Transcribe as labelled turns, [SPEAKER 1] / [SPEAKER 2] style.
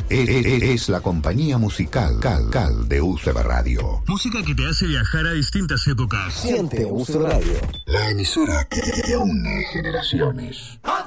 [SPEAKER 1] Es la compañía musical Cal de UCB Radio.
[SPEAKER 2] Música que te hace viajar a distintas épocas.
[SPEAKER 3] Siente UCB Radio.
[SPEAKER 1] La emisora que une generaciones.